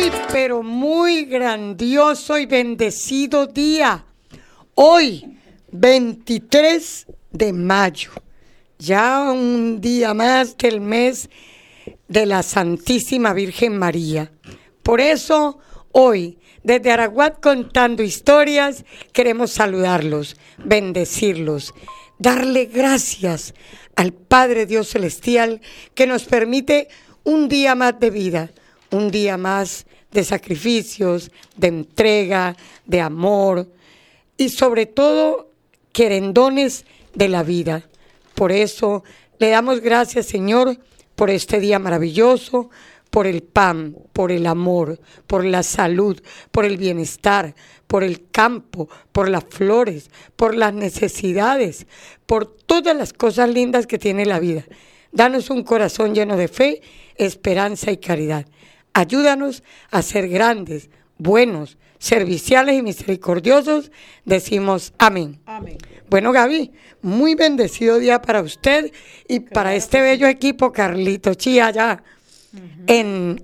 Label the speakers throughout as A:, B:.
A: pero muy grandioso y bendecido día. Hoy, 23 de mayo, ya un día más del mes de la Santísima Virgen María. Por eso, hoy, desde Araguat Contando Historias, queremos saludarlos, bendecirlos, darle gracias al Padre Dios Celestial que nos permite un día más de vida, un día más de sacrificios, de entrega, de amor y sobre todo querendones de la vida. Por eso le damos gracias, Señor, por este día maravilloso, por el pan, por el amor, por la salud, por el bienestar, por el campo, por las flores, por las necesidades, por todas las cosas lindas que tiene la vida. Danos un corazón lleno de fe, esperanza y caridad. Ayúdanos a ser grandes, buenos, serviciales y misericordiosos. Decimos amén. Amén. Bueno, Gaby, muy bendecido día para usted y claro, para este bello equipo, Carlito Chía, allá en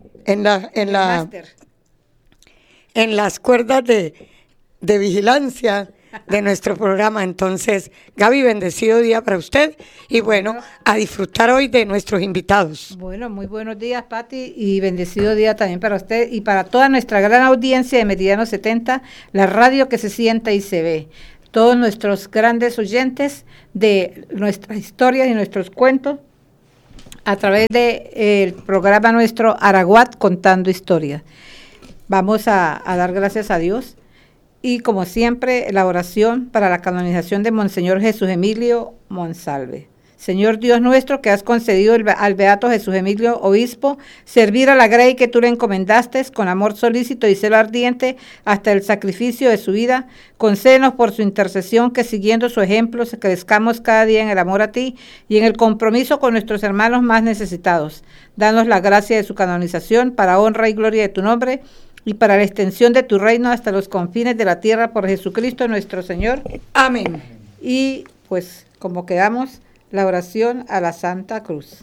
A: las cuerdas de vigilancia de nuestro programa. Entonces, Gaby, bendecido día para usted y bueno, a disfrutar hoy de nuestros invitados.
B: Bueno, muy buenos días, Pati, y bendecido día también para usted y para toda nuestra gran audiencia de Meridiano 70, la radio que se sienta y se ve. Todos nuestros grandes oyentes de nuestras historias y nuestros cuentos a través del programa nuestro Araguat Contando Historias. Vamos a dar gracias a Dios. Y como siempre, la oración para la canonización de Monseñor Jesús Emilio Monsalve. Señor Dios nuestro, que has concedido al Beato Jesús Emilio, obispo, servir a la grey que tú le encomendaste con amor solícito y celo ardiente hasta el sacrificio de su vida, concédenos por su intercesión que siguiendo su ejemplo crezcamos cada día en el amor a ti y en el compromiso con nuestros hermanos más necesitados. Danos la gracia de su canonización para honra y gloria de tu nombre, y para la extensión de tu reino hasta los confines de la tierra por Jesucristo nuestro Señor. Amén. Y pues como quedamos, la oración a la Santa Cruz.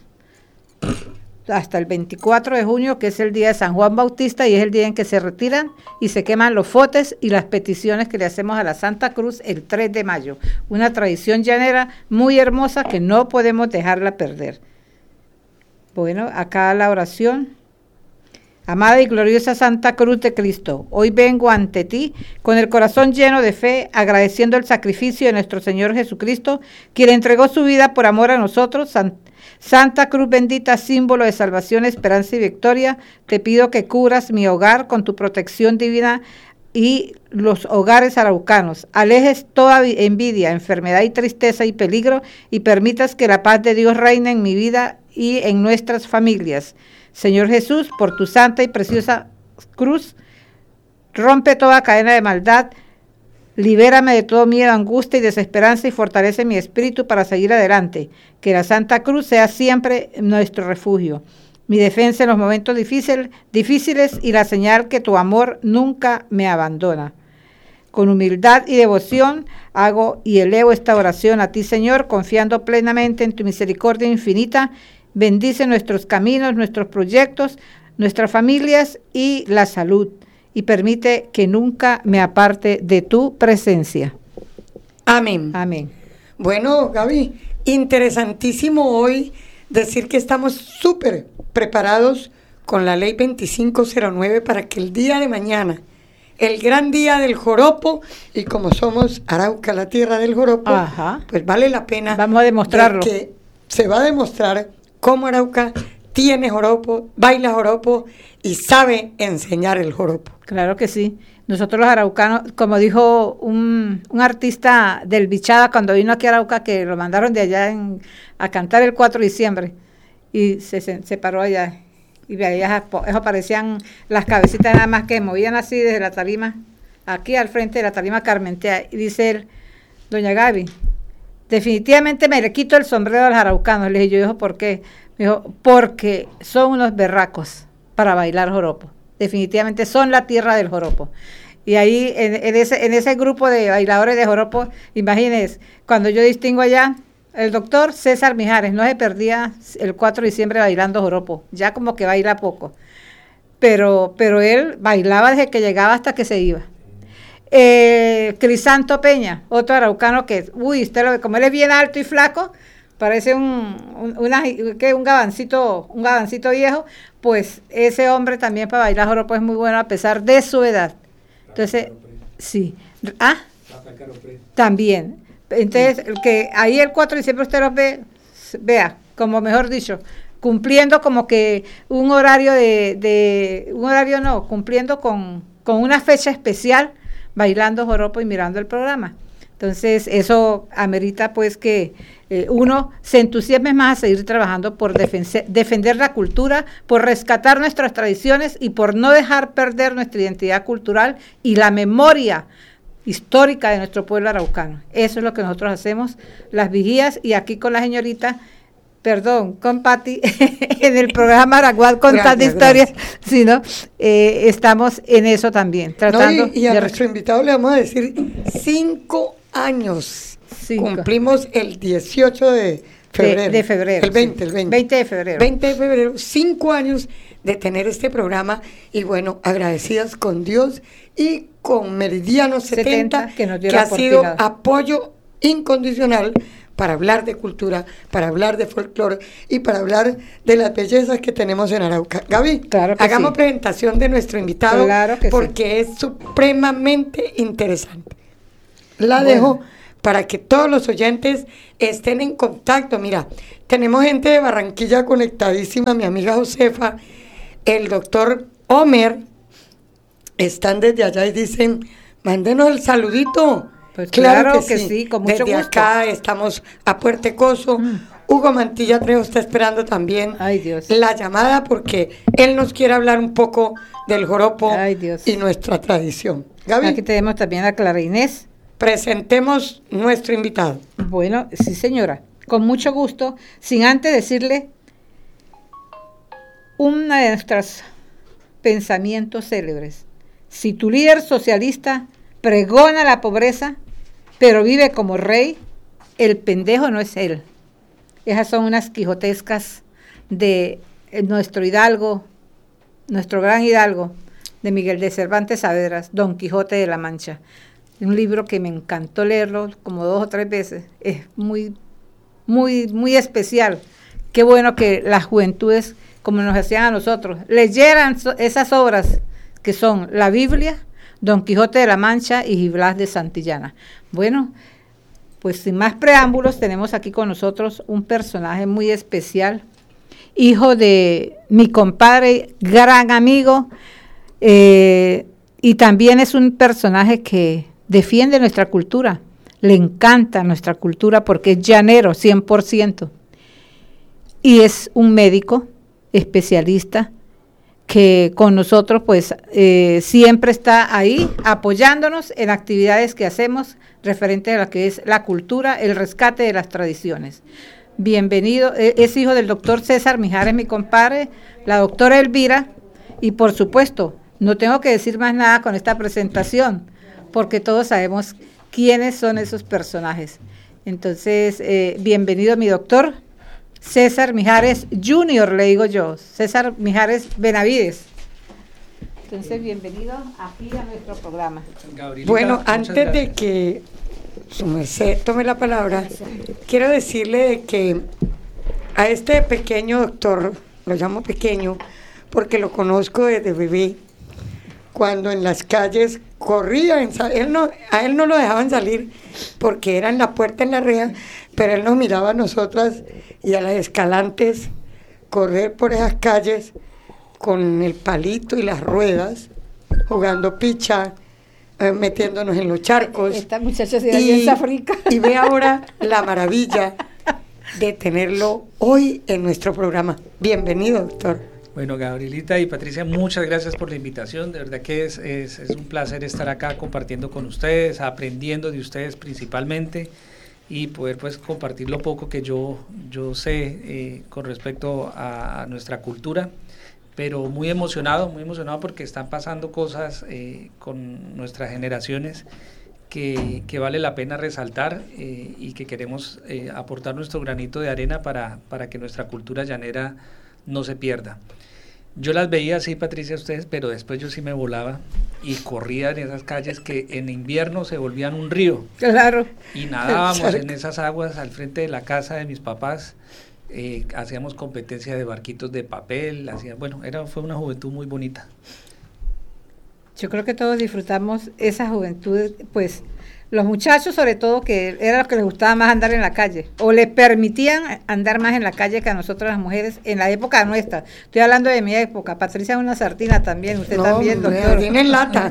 B: Hasta el 24 de junio, que es el día de San Juan Bautista y es el día en que se retiran y se queman los fotes y las peticiones que le hacemos a la Santa Cruz el 3 de mayo. Una tradición llanera muy hermosa que no podemos dejarla perder. Bueno, acá la oración. Amada y gloriosa Santa Cruz de Cristo, hoy vengo ante ti con el corazón lleno de fe, agradeciendo el sacrificio de nuestro Señor Jesucristo, quien entregó su vida por amor a nosotros. Santa Cruz bendita, símbolo de salvación, esperanza y victoria, te pido que cubras mi hogar con tu protección divina y los hogares araucanos, alejes toda envidia, enfermedad y tristeza y peligro y permitas que la paz de Dios reine en mi vida y en nuestras familias. Señor Jesús, por tu santa y preciosa cruz, rompe toda cadena de maldad, libérame de todo miedo, angustia y desesperanza y fortalece mi espíritu para seguir adelante. Que la Santa Cruz sea siempre nuestro refugio, mi defensa en los momentos difíciles y la señal que tu amor nunca me abandona. Con humildad y devoción hago y elevo esta oración a ti, Señor, confiando plenamente en tu misericordia infinita. Bendice nuestros caminos, nuestros proyectos, nuestras familias y la salud, y permite que nunca me aparte de tu presencia.
A: Amén.
B: Amén.
A: Bueno, Gaby, interesantísimo hoy decir que estamos súper preparados con la ley 2509 para que el día de mañana, el gran día del joropo, y como somos Arauca, la tierra del joropo, pues vale la pena.
B: Vamos a demostrarlo.
A: Que se va a demostrar cómo Arauca tiene joropo, baila joropo y sabe enseñar el joropo.
B: Claro que sí. Nosotros los araucanos, como dijo un artista del Bichada cuando vino aquí a Arauca, que lo mandaron de allá a cantar el 4 de diciembre, y se paró allá, y veía, eso aparecían las cabecitas nada más que movían así desde la tarima, aquí al frente de la tarima Carmentea, y dice él, doña Gaby, definitivamente me le quito el sombrero a los araucanos. Le dije, yo dijo, ¿por qué? Me dijo, porque son unos berracos para bailar joropo. Definitivamente son la tierra del joropo. Y ahí, en ese grupo de bailadores de joropo, imagínense, cuando yo distingo allá, el doctor César Mijares no se perdía el 4 de diciembre bailando joropo, ya como que baila poco. pero él bailaba desde que llegaba hasta que se iba. Crisanto Peña, otro araucano que, usted lo ve, como él es bien alto y flaco, parece un gabancito viejo, pues ese hombre también para bailar joropo es muy bueno a pesar de su edad. Entonces, sí. También. Entonces, que ahí el 4 de diciembre usted los vea, como mejor dicho, cumpliendo como que cumpliendo con una fecha especial, bailando joropo y mirando el programa. Entonces, eso amerita pues que uno se entusiasme más a seguir trabajando por defender la cultura, por rescatar nuestras tradiciones y por no dejar perder nuestra identidad cultural y la memoria histórica de nuestro pueblo araucano. Eso es lo que nosotros hacemos, las vigías, y aquí con la señorita, con Patti, en el programa Araguat contando historias, sino estamos en eso también, tratando.
A: Y a nuestro invitado le vamos a decir 5 años. Cumplimos el 18 de febrero. El 20
B: de febrero.
A: 20 de febrero, 5 años de tener este programa, y bueno, agradecidas con Dios y con Meridiano 70
B: que nos dio
A: que ha sido apoyo incondicional para hablar de cultura, para hablar de folclore y para hablar de las bellezas que tenemos en Arauca. Gaby,
B: claro que
A: hagamos presentación de nuestro invitado,
B: claro que
A: porque es supremamente interesante. Dejo para que todos los oyentes estén en contacto. Mira, tenemos gente de Barranquilla conectadísima, mi amiga Josefa, el doctor Homer, están desde allá y dicen, mándenos el saludito.
B: Pues claro que sí, con mucho
A: desde
B: gusto.
A: Acá estamos a Puertecoso. Hugo Mantilla Trejo está esperando también la llamada, porque él nos quiere hablar un poco del joropo y nuestra tradición. Gaby,
B: aquí tenemos también a Clara Inés.
A: Presentemos nuestro invitado.
B: Bueno, sí señora, con mucho gusto, sin antes decirle una de nuestros pensamientos célebres. Si tu líder socialista pregona la pobreza, pero vive como rey, el pendejo no es él. Esas son unas quijotescas de nuestro hidalgo, nuestro gran hidalgo, de Miguel de Cervantes Saavedra, Don Quijote de la Mancha. Un libro que me encantó leerlo como 2 o 3 veces. Es muy, muy, muy especial. Qué bueno que las juventudes, como nos hacían a nosotros, leyeran esas obras que son la Biblia, Don Quijote de la Mancha y Gil Blas de Santillana. Bueno, pues sin más preámbulos, tenemos aquí con nosotros un personaje muy especial, hijo de mi compadre, gran amigo, y también es un personaje que defiende nuestra cultura, le encanta nuestra cultura porque es llanero 100%, y es un médico especialista que con nosotros pues siempre está ahí apoyándonos en actividades que hacemos referente a lo que es la cultura, el rescate de las tradiciones. Bienvenido, es hijo del doctor César Mijares, mi compadre, la doctora Elvira, y por supuesto, no tengo que decir más nada con esta presentación, porque todos sabemos quiénes son esos personajes. Entonces, bienvenido mi doctor César Mijares Junior, le digo yo, César Mijares Benavides. Entonces, bienvenido aquí a nuestro programa.
A: Gabrielita, bueno, antes de que su merced tome la palabra, quiero decirle de que a este pequeño doctor, lo llamo pequeño porque lo conozco desde bebé, cuando en las calles corría, a él no lo dejaban salir porque era en la puerta, en la reja, pero él nos miraba a nosotras y a las escalantes correr por esas calles con el palito y las ruedas, jugando picha, metiéndonos en los charcos.
B: Esta muchacha se bien África.
A: Y ve ahora la maravilla de tenerlo hoy en nuestro programa. Bienvenido, doctor.
C: Bueno, Gabrielita y Patricia, muchas gracias por la invitación. De verdad que es un placer estar acá compartiendo con ustedes, aprendiendo de ustedes principalmente, y poder pues compartir lo poco que yo sé con respecto a nuestra cultura, pero muy emocionado porque están pasando cosas con nuestras generaciones que vale la pena resaltar, y que queremos aportar nuestro granito de arena para que nuestra cultura llanera no se pierda. Yo las veía así, Patricia, ustedes, pero después yo sí me volaba y corría en esas calles que en invierno se volvían un río.
B: Claro.
C: Y nadábamos en esas aguas al frente de la casa de mis papás. Hacíamos competencia de barquitos de papel, fue una juventud muy bonita.
B: Yo creo que todos disfrutamos esa juventud, pues los muchachos sobre todo, que era lo que les gustaba más andar en la calle, o le permitían andar más en la calle que a nosotros las mujeres en la época nuestra. Estoy hablando de mi época. Patricia es una sardina también, usted también, doctor.
A: Tiene lata.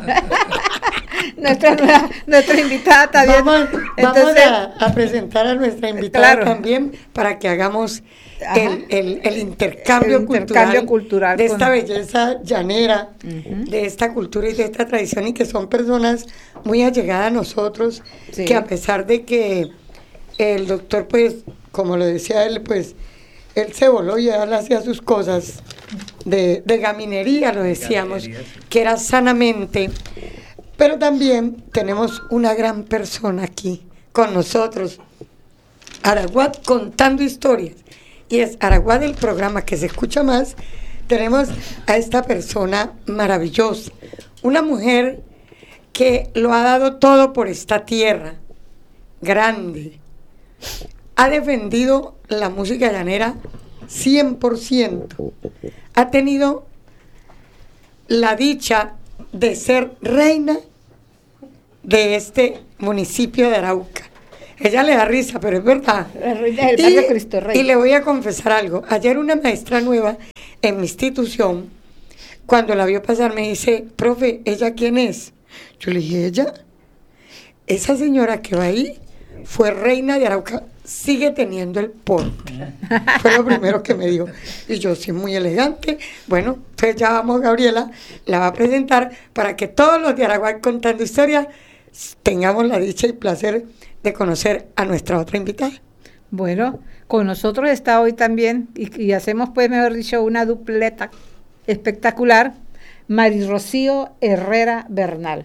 B: nuestra invitada también.
A: Vamos a presentar a nuestra invitada también para que hagamos el intercambio cultural de esta belleza llanera, de esta cultura y de esta tradición, y que son personas muy allegadas a nosotros, que a pesar de que el doctor, pues, como lo decía él, pues, él se voló y él hacía sus cosas de gaminería, lo decíamos, que era sanamente. Pero también tenemos una gran persona aquí con nosotros, Araguat contando historias, y es Araguat el programa que se escucha más. Tenemos a esta persona maravillosa, una mujer que lo ha dado todo por esta tierra, grande, ha defendido la música llanera 100%, ha tenido la dicha de ser reina de este municipio de Arauca. Ella le da risa, pero es verdad.
B: La reina del barrio Cristo Rey.
A: Y le voy a confesar algo. Ayer una maestra nueva en mi institución, cuando la vio pasar, me dice, profe, ¿ella quién es? Yo le dije, ella, esa señora que va ahí, fue reina de Arauca, sigue teniendo el porte. Fue lo primero que me dijo. Y yo, sí, muy elegante. Bueno, entonces ya vamos, Gabriela, la va a presentar para que todos los de Araguat contando historias tengamos la dicha y placer de conocer a nuestra otra invitada.
B: Bueno, con nosotros está hoy también, y hacemos, pues, mejor dicho, una dupleta espectacular, Mari Rocío Herrera Bernal.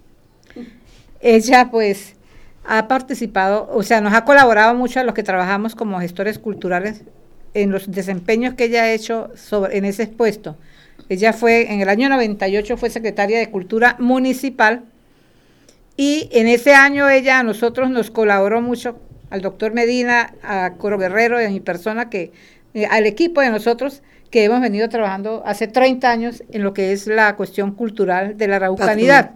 B: Ella, pues, ha participado, o sea, nos ha colaborado mucho a los que trabajamos como gestores culturales en los desempeños que ella ha hecho en ese puesto. Ella fue, en el año 98, fue secretaria de Cultura Municipal, y en ese año ella a nosotros nos colaboró mucho, al doctor Medina, a Coro Guerrero y a mi persona, al equipo de nosotros, que hemos venido trabajando hace 30 años en lo que es la cuestión cultural de la araucanidad.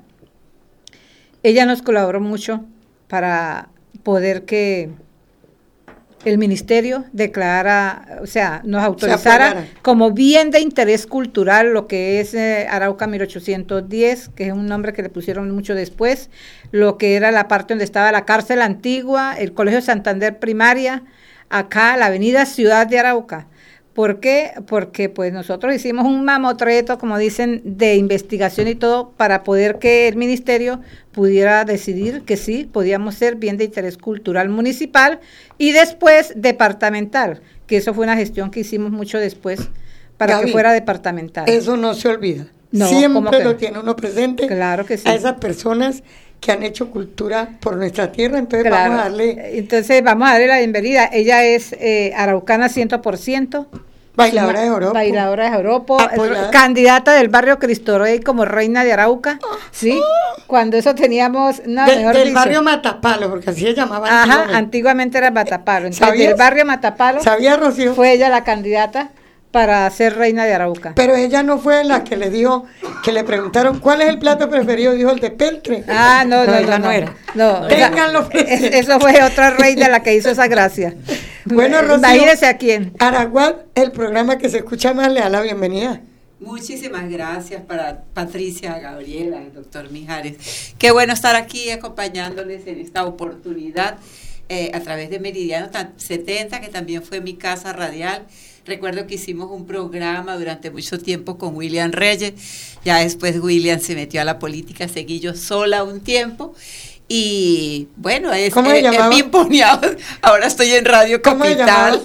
B: Ella nos colaboró mucho para poder que el ministerio declarara, o sea, nos autorizara como bien de interés cultural lo que es Arauca 1810, que es un nombre que le pusieron mucho después, lo que era la parte donde estaba la cárcel antigua, el Colegio Santander Primaria, acá la avenida Ciudad de Arauca. ¿Por qué? Porque pues nosotros hicimos un mamotreto, como dicen, de investigación y todo, para poder que el ministerio pudiera decidir que sí, podíamos ser bien de interés cultural municipal y después departamental, que eso fue una gestión que hicimos mucho después para
A: Gaby,
B: que fuera departamental.
A: Eso no se olvida.
B: No,
A: siempre lo tiene uno presente.
B: Claro que sí.
A: A esas personas que han hecho cultura por nuestra tierra, entonces vamos a darle...
B: Entonces vamos a darle la bienvenida. Ella es araucana 100%.
A: Bailadora de joropo.
B: Bailadora de joropo, candidata del barrio Cristo Rey como reina de Arauca, ¿sí? Cuando eso teníamos... No,
A: del barrio Matapalo, porque así se llamaba.
B: Ajá, antiguamente era Matapalo. Entonces, del barrio Matapalo,
A: ¿sabía, Rocío?
B: Fue ella la candidata para ser reina de Arauca.
A: Pero ella no fue la que le dijo, que le preguntaron cuál es el plato preferido, dijo el de peltre.
B: Ah, no era. No,
A: ténganlo presente.
B: Eso fue otra reina la que hizo esa gracia.
A: Bueno, Rocío,
B: imagínese a quién.
A: Araguat, el programa que se escucha más, le da la bienvenida.
D: Muchísimas gracias para Patricia, Gabriela, el doctor Mijares. Qué bueno estar aquí acompañándoles en esta oportunidad a través de Meridiano 70, que también fue mi casa radial. Recuerdo que hicimos un programa durante mucho tiempo con William Reyes, ya después William se metió a la política, seguí yo sola un tiempo, y bueno, es pimponeado. Ahora estoy en Radio Capital.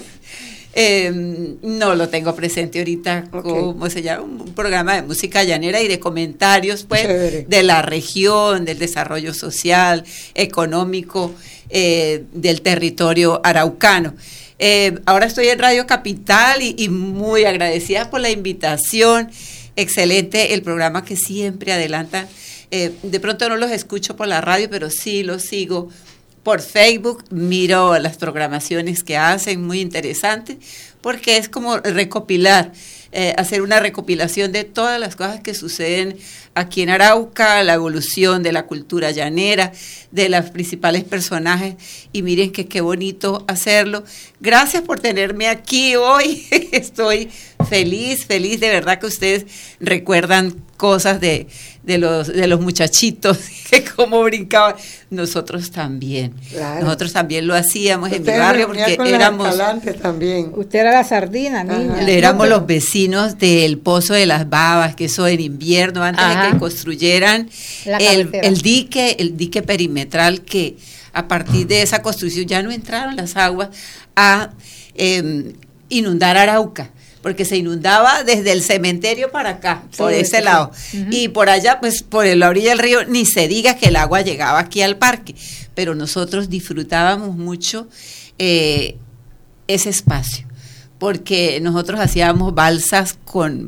D: No lo tengo presente ahorita, ¿cómo se llama? Un programa de música llanera y de comentarios, pues, de la región, del desarrollo social, económico, del territorio araucano. Ahora estoy en Radio Capital y muy agradecida por la invitación. Excelente el programa que siempre adelantan. De pronto no los escucho por la radio, pero sí los sigo por Facebook, miro las programaciones que hacen, muy interesante, porque es como recopilar, hacer una recopilación de todas las cosas que suceden aquí en Arauca, la evolución de la cultura llanera, de los principales personajes, y miren que qué bonito hacerlo. Gracias por tenerme aquí hoy, estoy feliz de verdad que ustedes recuerdan cosas de los muchachitos, que cómo brincaban. Nosotros también lo hacíamos en mi barrio, porque éramos
A: también.
B: Usted era la sardina, niña.
D: Éramos los vecinos del Pozo de las Babas, que eso en invierno, antes de que construyeran el dique perimetral, que a partir de esa construcción ya no entraron las aguas a inundar Arauca, porque se inundaba desde el cementerio para acá, por ese lado. Y por allá, pues por la orilla del río, ni se diga que el agua llegaba aquí al parque. Pero nosotros disfrutábamos mucho ese espacio, porque nosotros hacíamos balsas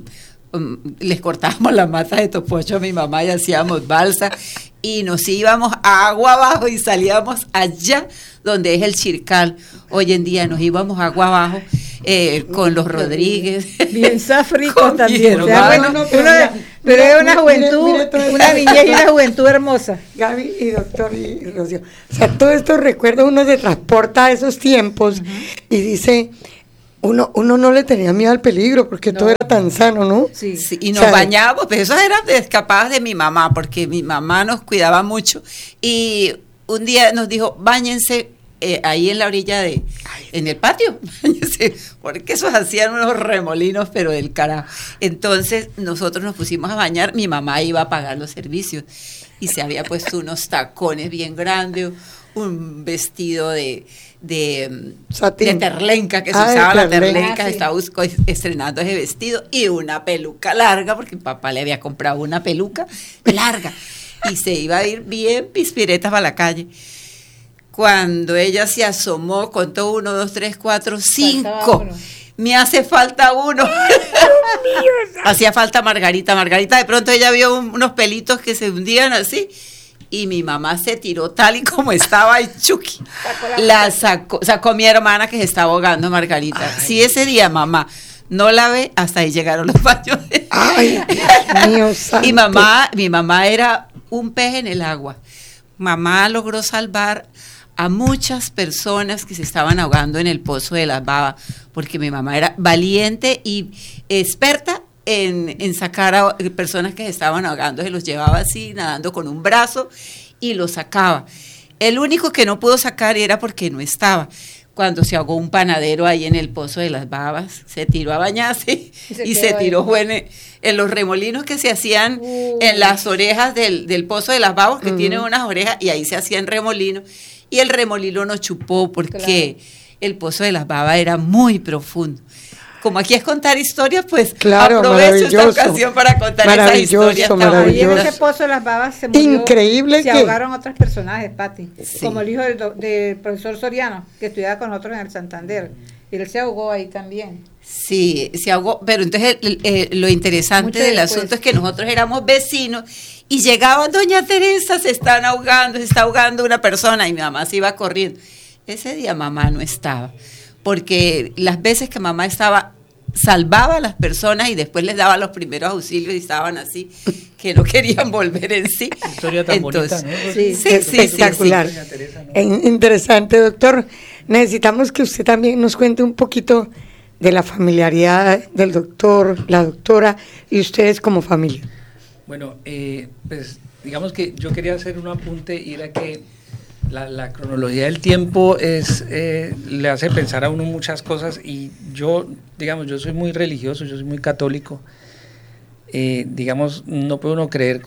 D: les cortábamos las matas de topocho a mi mamá y hacíamos balsa, y nos íbamos a agua abajo y salíamos allá donde es el Chircal. Hoy en día nos íbamos a agua abajo con los Rodríguez.
B: Bien safricos también.
A: Bueno,
B: pero es una juventud, una niñez y una juventud hermosa.
A: Gaby y doctor y Rocío. O sea, todos estos recuerdos uno se transporta a esos tiempos y dice... Uno no le tenía miedo al peligro porque todo era tan sano, ¿no?
D: Sí, y nos bañábamos, pero eso eran escapadas de mi mamá, porque mi mamá nos cuidaba mucho, y un día nos dijo, báñense ahí en la orilla en el patio, báñense, porque esos hacían unos remolinos, pero del carajo. Entonces nosotros nos pusimos a bañar, mi mamá iba a pagar los servicios, y se había puesto unos tacones bien grandes, un vestido de terlenca, que se usaba la terlenca, estaba estrenando ese vestido, y una peluca larga, porque mi papá le había comprado una peluca larga, y se iba a ir bien pispireta para la calle. Cuando ella se asomó, contó 1, 2, 3, 4, 5. Me hace falta uno. Hacía falta Margarita. De pronto ella vio unos pelitos que se hundían así, y mi mamá se tiró tal y como estaba, y chuki, la sacó mi hermana, que se estaba ahogando, Margarita. Sí, ese día mamá no la ve, hasta ahí llegaron los baños.
A: Ay, mío santo.
D: Y mi mamá era un pez en el agua. Mamá logró salvar a muchas personas que se estaban ahogando en el Pozo de las Babas, porque mi mamá era valiente y experta en sacar a personas que se estaban ahogando, se los llevaba así, nadando con un brazo, y los sacaba. El único que no pudo sacar era porque no estaba. Cuando se ahogó un panadero ahí en el Pozo de las Babas, se tiró a bañarse y se tiró en los remolinos que se hacían en las orejas del Pozo de las Babas, que tienen unas orejas, y ahí se hacían remolinos, y el remolino nos chupó porque el Pozo de las Babas era muy profundo. Como aquí es contar historias, pues aprovecho esta ocasión para contar esas historias.
B: Y en ese Pozo de las Babas se murió, se ahogaron otros personajes, Pati, como el hijo del profesor Soriano, que estudiaba con nosotros en el Santander, y él se ahogó ahí también.
D: Sí, se ahogó, pero entonces lo interesante del asunto es que nosotros éramos vecinos, y llegaba doña Teresa, se está ahogando una persona, y mi mamá se iba corriendo. Ese día mamá no estaba, porque las veces que mamá estaba, salvaba a las personas y después les daba los primeros auxilios, y estaban así, que no querían volver en sí.
C: Historia tan bonita, ¿no?
A: Sí, espectacular. Interesante, doctor. Necesitamos que usted también nos cuente un poquito de la familiaridad del doctor, la doctora y ustedes como familia.
C: Bueno, pues digamos que yo quería hacer un apunte, y era que la cronología del tiempo le hace pensar a uno muchas cosas, y yo soy muy religioso, yo soy muy católico, no puede uno creer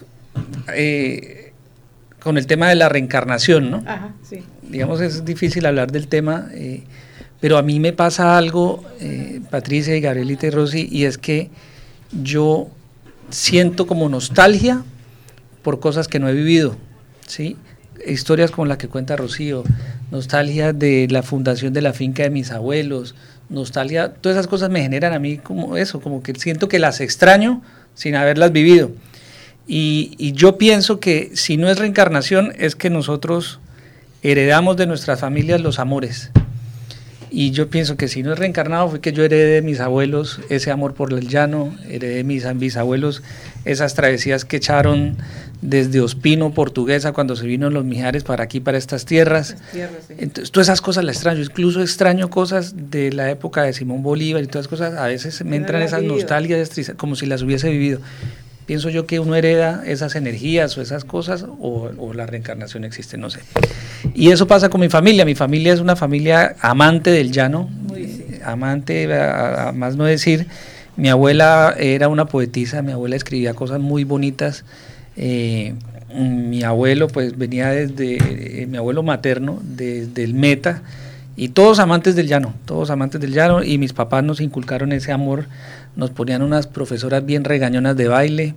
C: con el tema de la reencarnación, ¿no?
B: Ajá, sí.
C: Es difícil hablar del tema, pero a mí me pasa algo, Patricia y Gabrielita y Rosy, y es que yo siento como nostalgia por cosas que no he vivido, ¿sí? historias como la que cuenta Rocío, nostalgia de la fundación de la finca de mis abuelos, nostalgia, todas esas cosas me generan a mí como eso, como que siento que las extraño sin haberlas vivido. Y yo pienso que si no es reencarnación, es que nosotros heredamos de nuestras familias los amores. Y yo pienso que si no es reencarnado fue que yo heredé de mis abuelos ese amor por el llano, heredé de mis bisabuelos esas travesías que echaron desde Ospino, Portuguesa, cuando se vino los Mijares para aquí, para estas tierras.
B: Sí.
C: Entonces, todas esas cosas las extraño, incluso extraño cosas de la época de Simón Bolívar y todas esas cosas, a veces me entran esas nostalgias, como si las hubiese vivido. Pienso yo que uno hereda esas energías o esas cosas, o la reencarnación existe, no sé. Y eso pasa con mi familia es una familia amante del llano, amante, a más no decir. Mi abuela era una poetisa, mi abuela escribía cosas muy bonitas. Mi abuelo pues venía desde, mi abuelo materno, desde el Meta, y todos amantes del llano, y mis papás nos inculcaron ese amor, nos ponían unas profesoras bien regañonas de baile,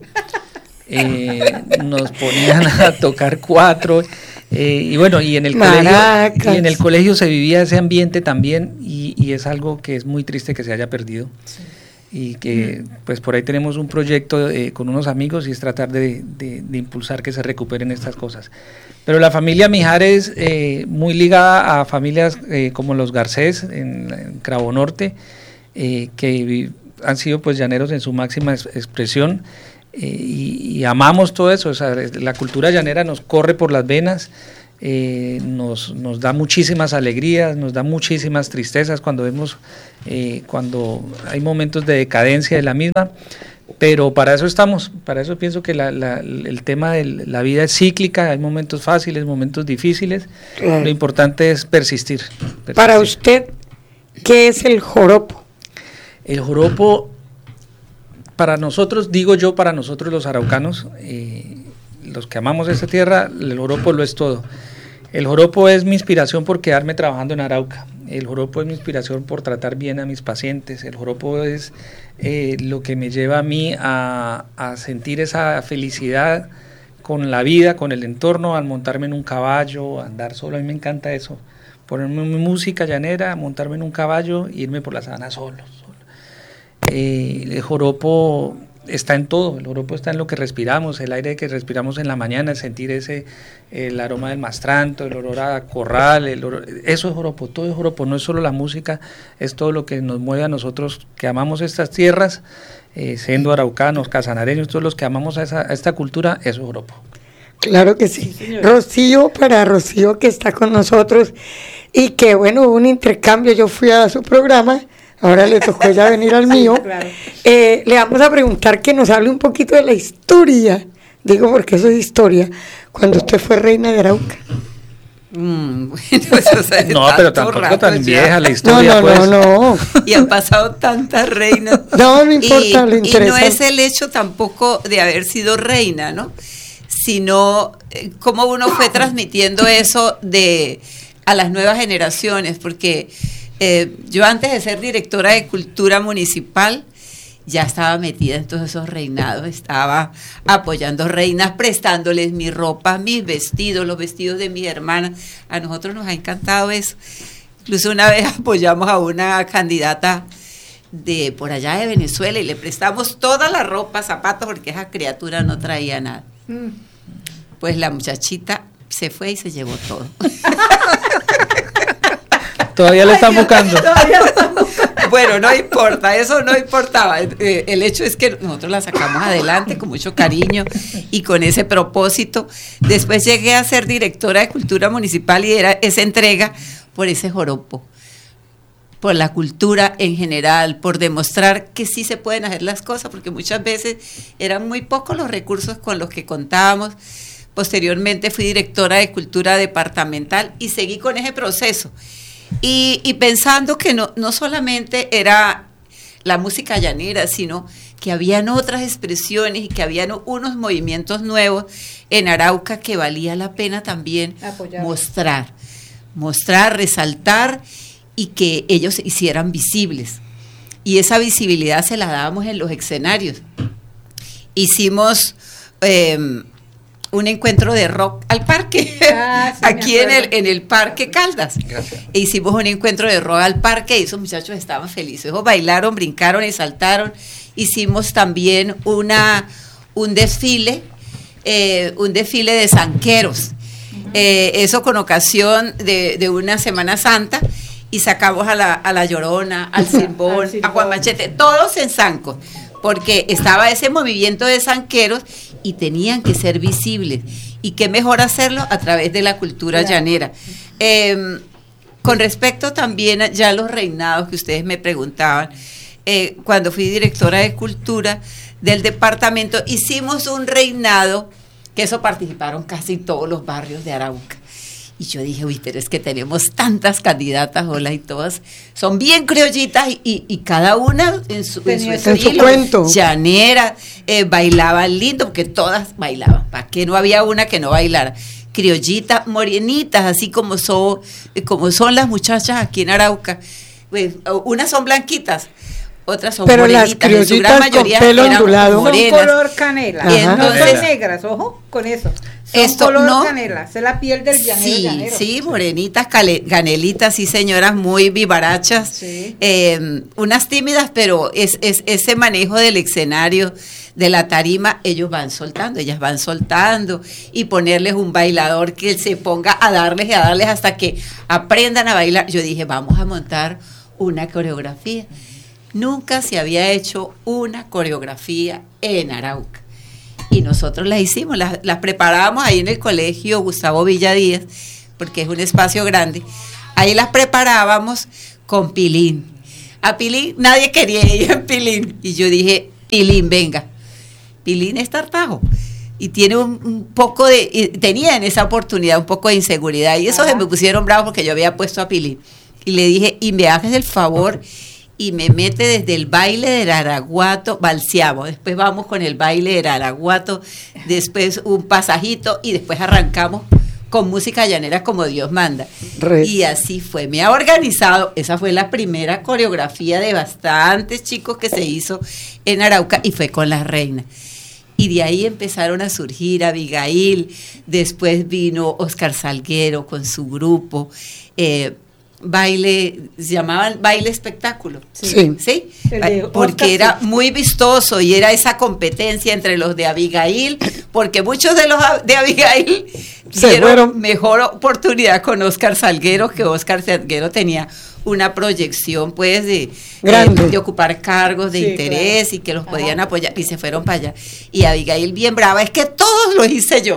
C: nos ponían a tocar cuatro, y bueno, y en el colegio se vivía ese ambiente también, y es algo que es muy triste que se haya perdido. Sí. Y que pues por ahí tenemos un proyecto con unos amigos y es tratar de impulsar que se recuperen estas cosas. Pero la familia Mijares, muy ligada a familias como los Garcés en Cravo Norte, que han sido pues llaneros en su máxima expresión, y amamos todo eso. O sea, la cultura llanera nos corre por las venas. Nos da muchísimas alegrías, nos da muchísimas tristezas cuando vemos, cuando hay momentos de decadencia de la misma, pero para eso estamos, para eso pienso que el tema de la vida es cíclica, hay momentos fáciles, momentos difíciles, lo importante es persistir.
A: Para usted, ¿qué es el joropo?
C: El joropo, para nosotros, para nosotros los araucanos, los que amamos esta tierra, el joropo lo es todo. El joropo es mi inspiración por quedarme trabajando en Arauca. El joropo es mi inspiración por tratar bien a mis pacientes. El joropo es lo que me lleva a mí a sentir esa felicidad con la vida, con el entorno, al montarme en un caballo, a andar solo. A mí me encanta eso. Ponerme mi música llanera, montarme en un caballo e irme por la sabana solo. El joropo está en todo, el joropo está en lo que respiramos, el aire que respiramos en la mañana, sentir el aroma del mastranto, el olor a corral, eso es joropo, todo es joropo, no es solo la música, es todo lo que nos mueve a nosotros que amamos estas tierras, siendo araucanos, casanareños, todos los que amamos a esta cultura, eso es joropo.
A: Claro que sí. Rocío, para Rocío que está con nosotros y que bueno, hubo un intercambio, yo fui a su programa, ahora le tocó ya venir al mío. Claro. Le vamos a preguntar que nos hable un poquito de la historia, digo porque eso es historia, cuando usted fue reina de Arauca.
D: Bueno, eso
C: no, pero tampoco tan vieja la historia.
A: No.
D: Y han pasado tantas reinas.
A: No importa, le interesa.
D: Y no es el hecho tampoco de haber sido reina, ¿no? Sino cómo uno fue transmitiendo eso a las nuevas generaciones, porque yo antes de ser directora de Cultura Municipal ya estaba metida en todos esos reinados, estaba apoyando reinas, prestándoles mi ropa, mis vestidos, los vestidos de mis hermanas. A nosotros nos ha encantado eso. Incluso una vez apoyamos a una candidata de por allá de Venezuela y le prestamos toda la ropa, zapatos, porque esa criatura no traía nada. Pues la muchachita se fue y se llevó todo.
C: Todavía le están buscando.
D: Bueno, no importa, eso no importaba. El hecho es que nosotros la sacamos adelante con mucho cariño y con ese propósito. Después llegué a ser directora de Cultura Municipal y era esa entrega por ese joropo, por la cultura en general, por demostrar que sí se pueden hacer las cosas, porque muchas veces eran muy pocos los recursos con los que contábamos. Posteriormente fui directora de Cultura Departamental y seguí con ese proceso. Y pensando que no solamente era la música llanera, sino que habían otras expresiones y que habían unos movimientos nuevos en Arauca que valía la pena también mostrar, resaltar y que ellos se hicieran visibles. Y esa visibilidad se la dábamos en los escenarios. Hicimos un encuentro de rock al parque, aquí en el Parque Caldas.
C: Gracias.
D: E hicimos un encuentro de rock al parque y esos muchachos estaban felices. Ellos bailaron, brincaron y saltaron. Hicimos también un desfile de zanqueros. Eso con ocasión de una Semana Santa. Y sacamos a la Llorona, al Silbón, a Juan Machete, todos en zancos, porque estaba ese movimiento de zanqueros y tenían que ser visibles. Y qué mejor hacerlo a través de la cultura llanera. Con respecto también ya a los reinados que ustedes me preguntaban, cuando fui directora de cultura del departamento, hicimos un reinado, que eso participaron casi todos los barrios de Arauca. Y yo dije, uy, pero es que tenemos tantas candidatas, hola, y todas son bien criollitas y cada una en su estilo,
A: cuento.
D: Llanera, bailaban lindo, porque todas bailaban, ¿para qué no había una que no bailara? Criollitas, morenitas, así como son las muchachas aquí en Arauca. Pues, unas son blanquitas, otras son
A: pero
D: morenitas,
A: las criollitas
D: en su gran mayoría
A: con pelo
D: eran
A: ondulado.
D: morenas.
B: Son color canela.
D: Y entonces,
B: no son negras, ojo con eso. Son
D: esto
B: color
D: no,
B: canela, es la piel del llanero. llanero.
D: Sí, morenitas, canelitas, sí, señoras muy vivarachas,
B: Sí.
D: Unas tímidas, pero es ese manejo del escenario, de la tarima, ellas van soltando, y ponerles un bailador que se ponga a darles hasta que aprendan a bailar. Yo dije, vamos a montar una coreografía. Nunca se había hecho una coreografía en Arauca. Y nosotros las hicimos, las preparábamos ahí en el colegio Gustavo Villadíaz, porque es un espacio grande. Ahí las preparábamos con pilín. A pilín, nadie quería ir en pilín. Y yo dije, pilín, venga. Pilín es tartajo. Y tiene tenía en esa oportunidad un poco de inseguridad. Y eso se me pusieron bravos porque yo había puesto a pilín. Y le dije, y me haces el favor y me mete desde el baile del araguato, balseamos, después vamos con el baile del araguato, después un pasajito y después arrancamos con música llanera como Dios manda. Y así fue, me ha organizado, esa fue la primera coreografía de bastantes chicos que se hizo en Arauca y fue con las reinas. Y de ahí empezaron a surgir Abigail, después vino Oscar Salguero con su grupo, se llamaban baile espectáculo, ¿sí? Porque era muy vistoso y era esa competencia entre los de Abigail, porque muchos de los de Abigail dieron mejor oportunidad con Oscar Salguero, que Oscar Salguero tenía una proyección pues de ocupar cargos de interés, claro, y que los podían apoyar, y se fueron para allá. Y Abigail bien brava, es que todos los hice yo.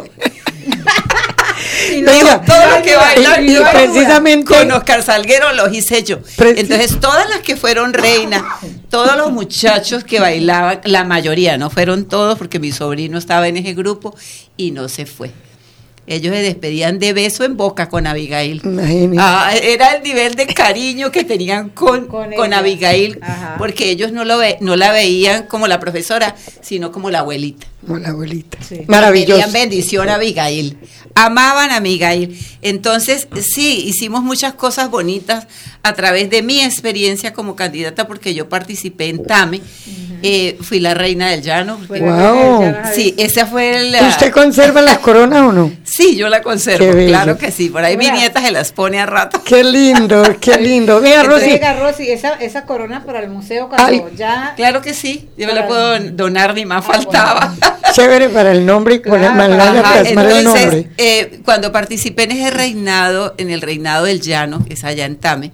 D: Y digo, todo lo que bailan y precisamente con Oscar Salguero los hice yo. Entonces todas las que fueron reinas, todos los muchachos que bailaban, la mayoría, no fueron todos porque mi sobrino estaba en ese grupo y no se fue. Ellos se despedían de beso en boca con Abigail. Era el nivel de cariño que tenían con Abigail. Ajá. Porque ellos no la veían como la profesora, sino como la abuelita.
A: Como la abuelita. Sí. Maravilloso.
D: Pedían bendición a Abigail. Amaban a Abigail. Entonces, sí, hicimos muchas cosas bonitas a través de mi experiencia como candidata, porque yo participé en TAME. Fui la reina del llano.
A: Wow.
D: Sí, esa fue
A: ¿Usted conserva las coronas o no?
D: Sí, yo la conservo, claro que sí. Por ahí mi nieta se las pone a rato.
A: Qué lindo, qué lindo. Mira,
B: Rosy, esa corona para el museo cuando ya...
D: Claro que sí, yo me la puedo donar, ni más faltaba.
A: Bueno. Chévere para el nombre y con el nombre.
D: Cuando participé en ese reinado, en el reinado del llano, que es allá en Tame,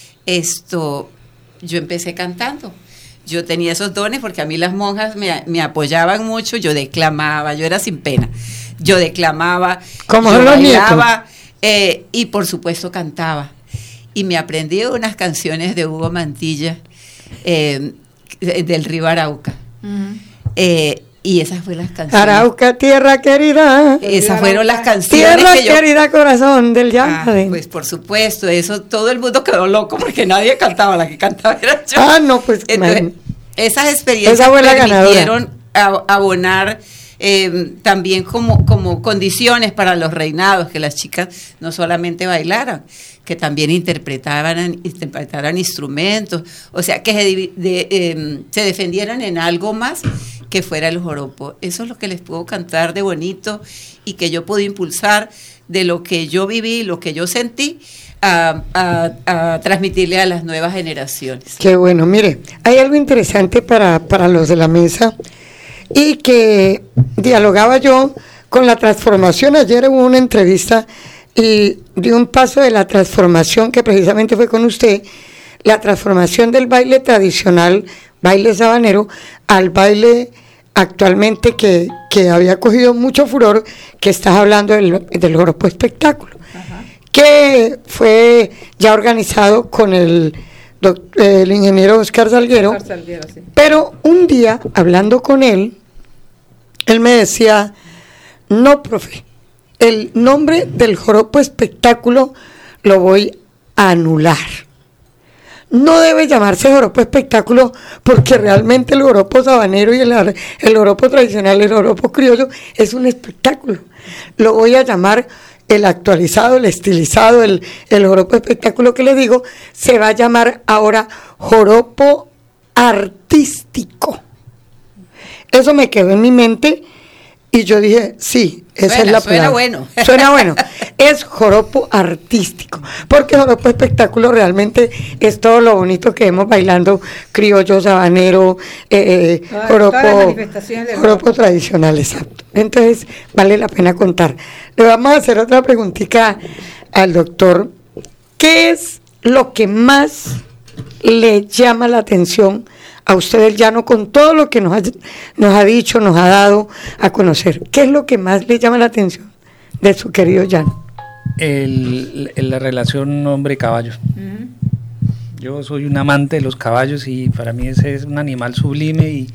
D: yo empecé cantando. Yo tenía esos dones porque a mí las monjas me apoyaban mucho, yo declamaba, yo era sin pena. Yo declamaba,
A: como
D: yo
A: los
D: bailaba, y por supuesto cantaba. Y me aprendí unas canciones de Hugo Mantilla, del río Arauca. Uh-huh. Y esas fueron las canciones.
A: Arauca, tierra querida.
D: Esas fueron las canciones.
A: Tierra querida, corazón del llano.
D: Pues por supuesto, eso todo el mundo quedó loco porque nadie cantaba, la que cantaba era yo.
A: No, pues.
D: Entonces, esas experiencias permitieron abonar también como condiciones para los reinados, que las chicas no solamente bailaran, que también interpretaran instrumentos, o sea, que se defendieran en algo más que fuera el joropo. Eso es lo que les puedo cantar de bonito y que yo puedo impulsar de lo que yo viví, lo que yo sentí, a transmitirle a las nuevas generaciones.
A: Qué bueno, mire, hay algo interesante para los de la mesa y que dialogaba yo con la transformación. Ayer hubo una entrevista y di un paso de la transformación que precisamente fue con usted, la transformación del baile tradicional, baile sabanero, al baile actualmente que había cogido mucho furor, que estás hablando del joropo espectáculo. Ajá. Que fue ya organizado con el ingeniero Oscar Salguero, sí. Pero un día, hablando con él me decía, no, profe, el nombre del joropo espectáculo lo voy a anular. No debe llamarse joropo espectáculo porque realmente el joropo sabanero y el joropo tradicional, el joropo criollo, es un espectáculo. Lo voy a llamar el actualizado, el estilizado, el joropo espectáculo que le digo, se va a llamar ahora joropo artístico. Eso me quedó en mi mente y yo dije, sí, esa es la palabra. Suena bueno. Es joropo artístico, porque joropo espectáculo realmente es todo lo bonito que vemos bailando, criollo, sabanero, joropo tradicional, exacto. Entonces, vale la pena contar. Le vamos a hacer otra preguntita al doctor. ¿Qué es lo que más le llama la atención a usted del llano con todo lo que nos ha dicho, nos ha dado a conocer? ¿Qué es lo que más le llama la atención de su querido llano?
C: La relación hombre-caballo. Uh-huh. Yo soy un amante de los caballos y para mí ese es un animal sublime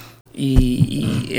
C: y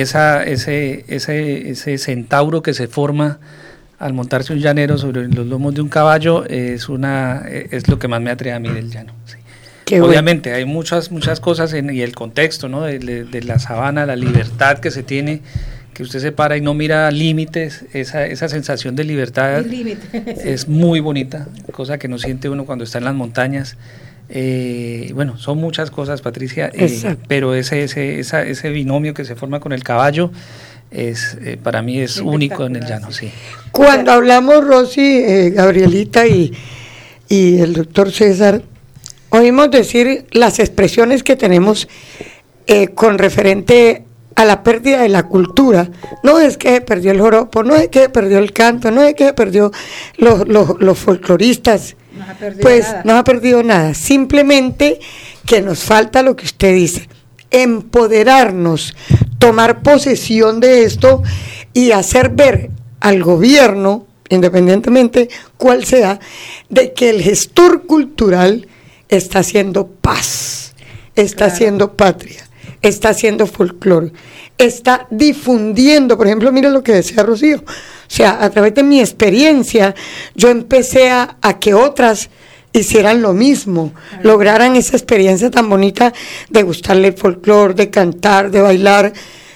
C: ese centauro que se forma al montarse un llanero sobre los lomos de un caballo es lo que más me atrae a mí del llano. Sí. Obviamente hay muchas cosas y el contexto, ¿no? de la sabana, la libertad que se tiene, que usted se para y no mira límites, esa sensación de libertad es muy bonita, cosa que no siente uno cuando está en las montañas. Bueno, son muchas cosas, Patricia, pero ese binomio que se forma con el caballo para mí es único en el llano. Sí.
A: Cuando hablamos, Rosy, Gabrielita y el doctor César, oímos decir las expresiones que tenemos con referente a la pérdida de la cultura. No es que se perdió el joropo, no es que se perdió el canto, no es que se perdió los folcloristas. No ha perdido nada. Simplemente que nos falta lo que usted dice, empoderarnos, tomar posesión de esto y hacer ver al gobierno, independientemente cuál sea, de que el gestor cultural está haciendo paz, está haciendo patria, está haciendo folclore, está difundiendo. Por ejemplo, mira lo que decía Rocío, o sea, a través de mi experiencia yo empecé a que otras hicieran lo mismo, lograran esa experiencia tan bonita de gustarle el folclore, de cantar, de bailar,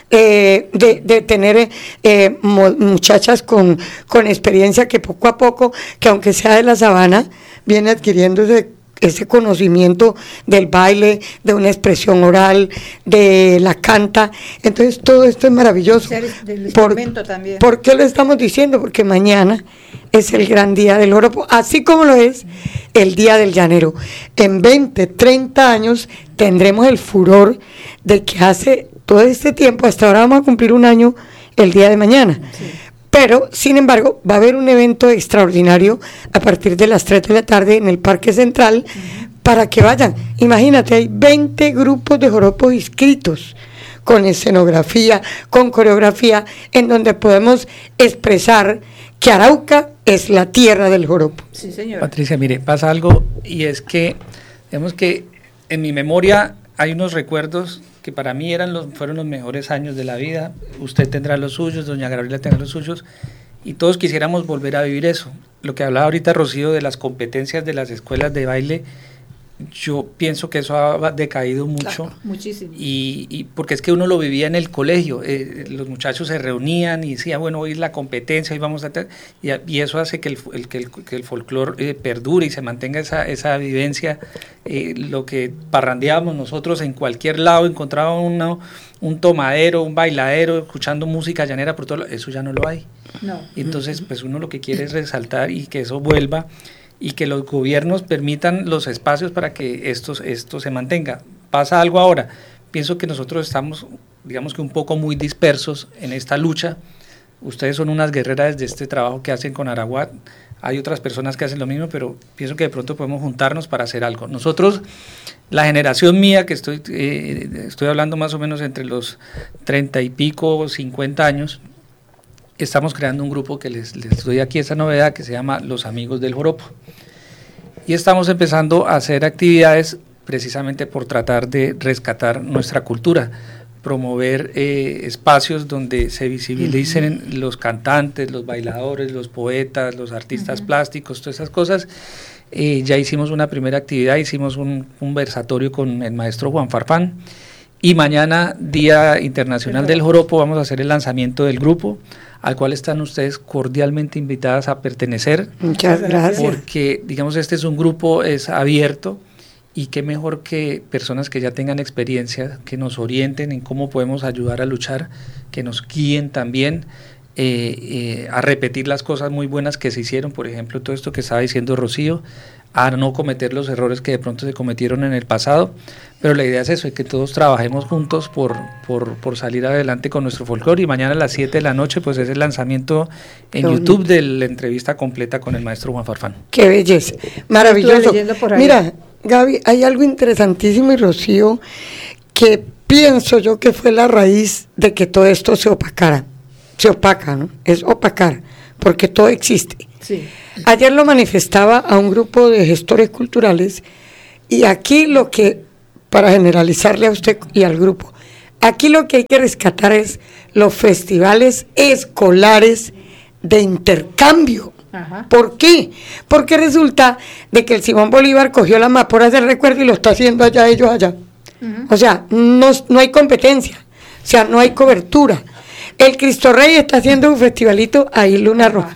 A: de tener muchachas con experiencia que poco a poco, que aunque sea de la sabana, viene adquiriendo ese conocimiento del baile, de una expresión oral, de la canta. Entonces todo esto es maravilloso.
B: Del instrumento también.
A: ¿Por qué lo estamos diciendo? Porque mañana es el gran día del joropo, así como lo es el día del llanero. En 20, 30 años tendremos el furor de que hace todo este tiempo, hasta ahora vamos a cumplir un año el día de mañana. Sí. Pero, sin embargo, va a haber un evento extraordinario a partir de las 3 de la tarde en el Parque Central, para que vayan. Imagínate, hay 20 grupos de joropos inscritos, con escenografía, con coreografía, en donde podemos expresar que Arauca es la tierra del joropo.
B: Sí, señor.
C: Patricia, mire, pasa algo, y es que, digamos que en mi memoria hay unos recuerdos que para mí fueron los mejores años de la vida. Usted tendrá los suyos, doña Gabriela tendrá los suyos, y todos quisiéramos volver a vivir eso. Lo que hablaba ahorita Rocío de las competencias de las escuelas de baile, yo pienso que eso ha decaído mucho.
B: Claro, muchísimo.
C: Y porque es que uno lo vivía en el colegio, los muchachos se reunían y decían, bueno, hoy es la competencia, hoy vamos a... Y eso hace que el folclore perdure y se mantenga esa vivencia. Lo que parrandeábamos nosotros en cualquier lado, encontraba un tomadero, un bailadero, escuchando música llanera por todo lado, eso ya no lo hay.
B: No.
C: Entonces, pues uno lo que quiere es resaltar y que eso vuelva, y que los gobiernos permitan los espacios para que esto se mantenga. Pasa algo ahora, pienso que nosotros estamos, digamos que un poco muy dispersos en esta lucha. Ustedes son unas guerreras de este trabajo que hacen con Araguat, hay otras personas que hacen lo mismo, pero pienso que de pronto podemos juntarnos para hacer algo. Nosotros, la generación mía, que estoy hablando más o menos entre los 30 y pico, 50 años, estamos creando un grupo que les doy aquí esa novedad que se llama Los Amigos del Joropo. Y estamos empezando a hacer actividades precisamente por tratar de rescatar nuestra cultura, promover espacios donde se visibilicen los cantantes, los bailadores, los poetas, los artistas plásticos, todas esas cosas. Ya hicimos una primera actividad, hicimos un conversatorio con el maestro Juan Farfán, y mañana, Día Internacional del Joropo, vamos a hacer el lanzamiento del grupo, al cual están ustedes cordialmente invitadas a pertenecer.
A: Muchas gracias.
C: Porque, digamos, este es un grupo abierto, y qué mejor que personas que ya tengan experiencia, que nos orienten en cómo podemos ayudar a luchar, que nos guíen también a repetir las cosas muy buenas que se hicieron, por ejemplo, todo esto que estaba diciendo Rocío, a no cometer los errores que de pronto se cometieron en el pasado, pero la idea es eso, es que todos trabajemos juntos por salir adelante con nuestro folclore, y mañana a las 7 de la noche pues es el lanzamiento en YouTube de la entrevista completa con el maestro Juan Farfán.
A: Qué belleza, maravilloso. Mira, Gaby, hay algo interesantísimo, y Rocío, que pienso yo que fue la raíz de que todo esto se opacara, ¿no? Es opacar, porque todo existe.
B: Sí.
A: Ayer lo manifestaba a un grupo de gestores culturales, y aquí lo que, para generalizarle a usted y al grupo, aquí lo que hay que rescatar es los festivales escolares de intercambio.
B: Ajá.
A: ¿Por qué? Porque resulta de que el Simón Bolívar cogió las amapolas del recuerdo y lo está haciendo ellos allá. O sea, no hay competencia, o sea, no hay cobertura. El Cristo Rey está haciendo un festivalito ahí, Luna Roja.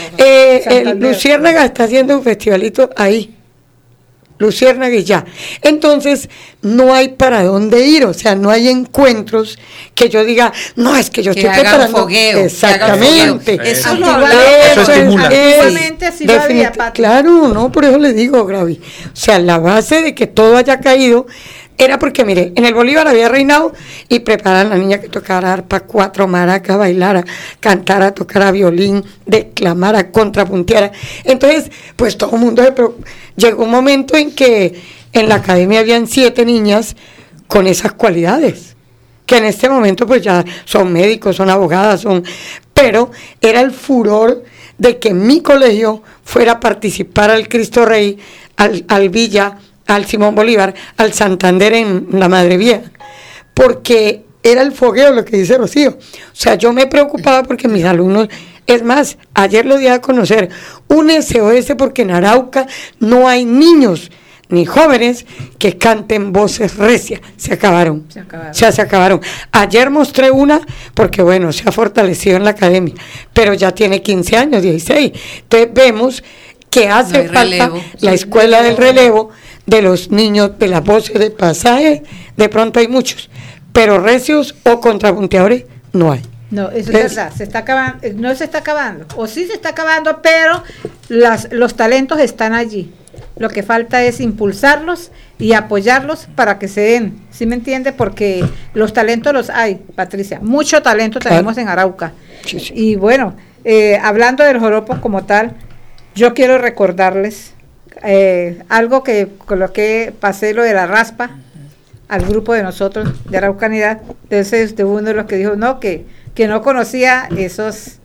A: Luciérnaga está haciendo un festivalito ahí, Luciérnaga y ya. Entonces, no hay para dónde ir, o sea, no hay encuentros que yo diga, no, es que yo estoy preparando.
D: Fogueo,
A: exactamente.
D: Eso
C: estimula.
B: Antiguamente así lo había, Pati.
A: Claro, no, por eso le digo, Gaby. O sea, la base de que todo haya caído era porque, mire, en el Bolívar había reinado y preparaban a la niña que tocara arpa, 4 maracas, bailara, cantara, tocara violín, declamara, contrapunteara. Entonces, pues todo el mundo llegó un momento en que en la academia habían 7 niñas con esas cualidades, que en este momento pues ya son médicos, son abogadas, pero era el furor de que en mi colegio fuera a participar al Cristo Rey, al Villa, al Simón Bolívar, al Santander en la Madre Vieja, porque era el fogueo, lo que dice Rocío. O sea, yo me preocupaba porque mis alumnos, es más, ayer lo di a conocer, un SOS, porque en Arauca no hay niños ni jóvenes que canten voces recias. Se acabaron. Se acabaron. Ayer mostré una, porque bueno, se ha fortalecido en la academia, pero ya tiene 15 años, 16. Entonces vemos que hace falta la escuela del relevo, de los niños, de las voces de pasaje. De pronto hay muchos, pero recios o contrapunteadores no hay.
B: No, eso es verdad, se está acabando, no se está acabando, o sí se está acabando, pero los talentos están allí. Lo que falta es impulsarlos y apoyarlos para que se den, ¿sí me entiende? Porque los talentos los hay, Patricia, mucho talento tenemos en Arauca.
A: Sí, sí.
B: Y bueno, hablando del joropo como tal, yo quiero recordarles algo que con lo que pasé, lo de la raspa, al grupo de nosotros de Araucanidad. Entonces uno de los que dijo no, que no conocía esas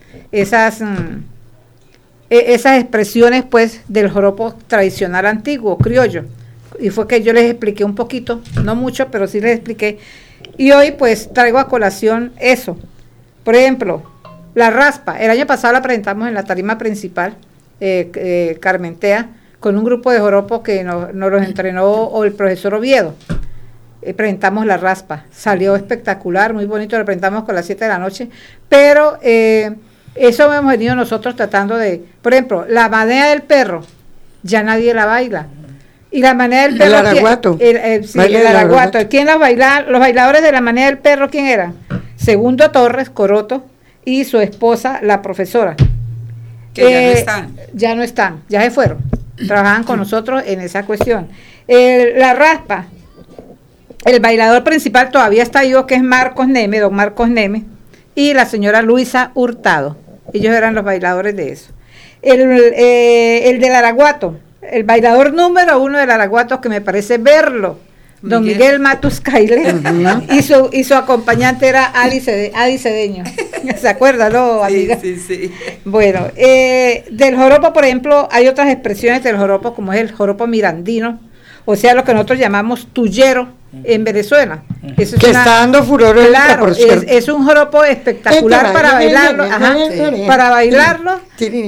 B: expresiones pues del joropo tradicional antiguo, criollo, y fue que yo les expliqué un poquito, no mucho, pero sí les expliqué, y hoy pues traigo a colación eso. Por ejemplo, la raspa, el año pasado la presentamos en la tarima principal, Carmentea, con un grupo de joropos que nos los entrenó el profesor Oviedo. Presentamos la raspa, salió espectacular, muy bonito, lo presentamos con las 7 de la noche, pero eso hemos venido nosotros tratando de, por ejemplo, la manera del perro, ya nadie la baila. Y la manera del perro.
A: El araguato.
B: El araguato. ¿Quién las baila? Los bailadores de la manera del perro, ¿quién eran? Segundo Torres, Coroto, y su esposa, la profesora.
D: Que ya no están.
B: Ya no están, ya se fueron. Trabajaban con nosotros en esa cuestión. La raspa. El bailador principal todavía está vivo, que es Marcos Neme, don Marcos Neme, y la señora Luisa Hurtado. Ellos eran los bailadores de eso. El del araguato, el bailador número 1 del araguato, que me parece verlo, don Miguel Matus Caile, y su acompañante era Adi Cedeño. ¿Se acuerda, no, amiga?
D: Sí.
B: Bueno, del joropo, por ejemplo, hay otras expresiones del joropo, como es el joropo mirandino, o sea, lo que nosotros llamamos tuyero en Venezuela. Eso
A: que está dando furor ahorita,
B: claro,
A: por cierto.
B: es un joropo espectacular para bailarlo, para bailarlo,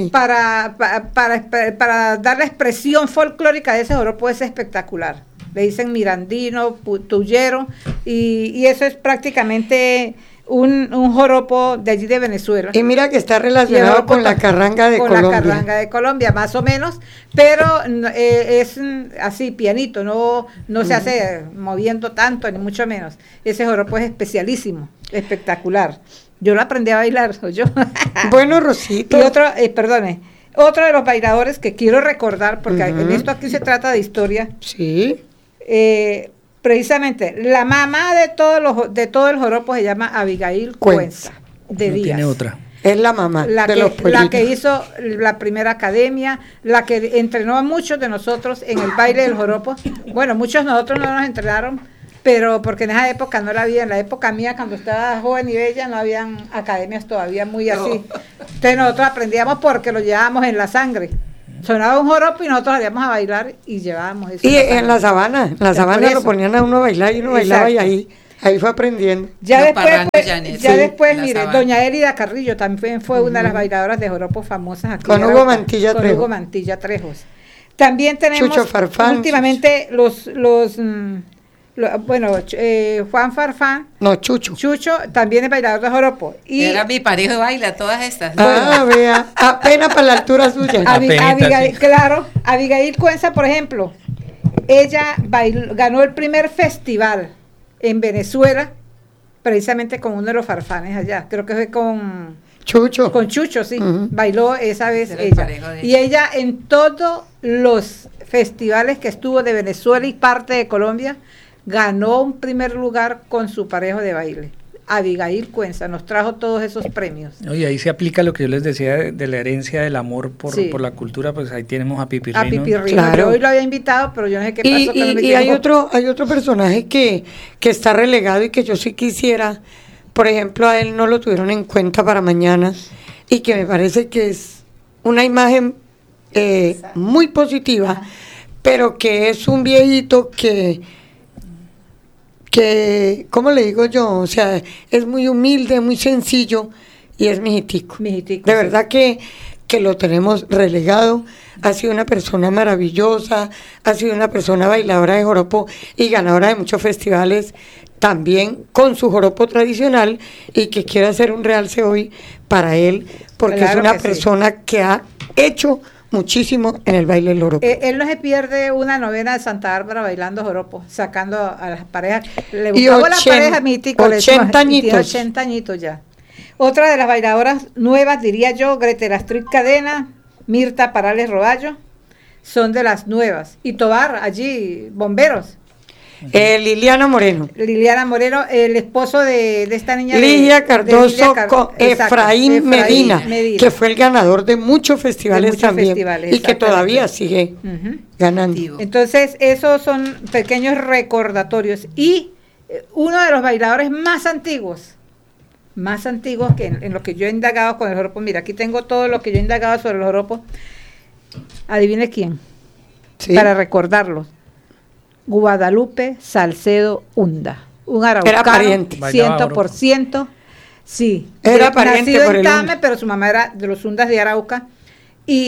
B: para dar la expresión folclórica de ese joropo, es espectacular. Le dicen mirandino, tuyero, y eso es prácticamente un joropo de allí de Venezuela.
A: Y mira que está relacionado con la carranga de Colombia.
B: Con la carranga de Colombia, más o menos, pero es así, pianito, no se hace moviendo tanto, ni mucho menos. Ese joropo es especialísimo, espectacular. Yo lo aprendí a bailar, soy yo.
A: Bueno, Rosito.
B: Y otro de los bailadores que quiero recordar, porque en esto aquí se trata de historia.
A: Sí.
B: Precisamente, la mamá de todo el joropo se llama Abigail Cuenza, de Díaz.
C: Tiene otra.
A: Es la mamá
B: la
A: de los pollitos.
B: La que hizo la primera academia, la que entrenó a muchos de nosotros en el baile del joropo. Bueno, muchos de nosotros no nos entrenaron, pero porque en esa época no la había. En la época mía, cuando estaba joven y bella, no habían academias todavía muy así. Entonces nosotros aprendíamos porque lo llevábamos en la sangre. Sonaba un joropo y nosotros salíamos a bailar y llevábamos eso.
A: Y en la sabana lo ponían a uno a bailar y uno bailaba y ahí fue aprendiendo.
B: Ya después, mire, sabana. Doña Elida Carrillo también fue una de las bailadoras de joropo famosas aquí.
A: Con Hugo Mantilla Trejos.
B: Con Hugo Mantilla Trejos. También tenemos
A: Chucho Farfán.
B: Últimamente Juan Farfán.
A: No, Chucho.
B: Chucho también es bailador de joropo.
D: Y era mi pareja de baila, todas estas.
A: Vea, apenas para la altura suya.
B: Abigail Cuenza, por ejemplo, ella ganó el primer festival en Venezuela, precisamente con uno de los farfanes allá. Creo que fue con
A: Chucho.
B: Con Chucho, sí. Bailó esa vez ella. Y ella en todos los festivales que estuvo de Venezuela y parte de Colombia, ganó un primer lugar con su parejo de baile. Abigail Cuenza nos trajo todos esos premios.
C: Y ahí se aplica lo que yo les decía de la herencia del amor por la cultura, pues ahí tenemos a Pipirrino.
B: A Pipirrino,
A: claro.
B: Yo hoy lo había invitado, pero yo no sé qué pasó.
A: Y hay otro personaje que está relegado y que yo sí quisiera, por ejemplo, a él no lo tuvieron en cuenta para mañana, y que me parece que es una imagen muy positiva, pero que es un viejito que, ¿cómo le digo yo? O sea, es muy humilde, muy sencillo, y es Mijitico. De verdad que lo tenemos relegado. Ha sido una persona maravillosa, ha sido una persona bailadora de joropo y ganadora de muchos festivales, también con su joropo tradicional, y que quiero hacer un realce hoy para él, porque claro, es una persona que ha hecho muchísimo en el baile del joropo.
B: Él no se pierde una novena de Santa Bárbara bailando joropo, sacando a las parejas. Le buscaba la pareja Mítico.
A: 80 añitos.
B: Tiene 80 añitos ya. Otra de las bailadoras nuevas, diría yo, Gretel Astrid Cadena, Mirta Parales Roballo, son de las nuevas. Y Tobar, allí, bomberos.
A: Liliana Moreno,
B: el esposo de esta niña
A: Ligia Cardoso, con Efraín Medina, que fue el ganador de muchos festivales también, y que todavía sigue ganando.
B: Entonces esos son pequeños recordatorios. Y uno de los bailadores más antiguos que en lo que yo he indagado con el joropo, mira, aquí tengo todo lo que yo he indagado sobre el joropo, adivine quién, para recordarlos. Guadalupe Salcedo Hunda, un araucano,
A: era pariente,
B: 100%, sí,
A: era pariente
B: nacido
A: por
B: en
A: el
B: Tame, pero su mamá era de los Hundas de Arauca, y